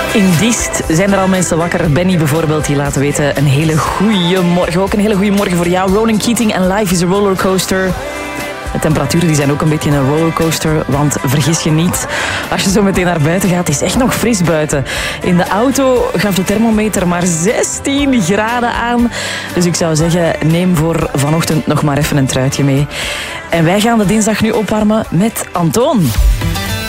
In Diest zijn er al mensen wakker. Benny bijvoorbeeld, die laten weten een hele goede morgen. Ook een hele goede morgen voor jou. Ronan Keating en Life is a Rollercoaster. De temperaturen die zijn ook een beetje een rollercoaster, want vergis je niet, als je zo meteen naar buiten gaat, het is echt nog fris buiten. In de auto gaf de thermometer maar 16 graden aan. Dus ik zou zeggen, neem voor vanochtend nog maar even een truitje mee. En wij gaan de dinsdag nu opwarmen met Antoon.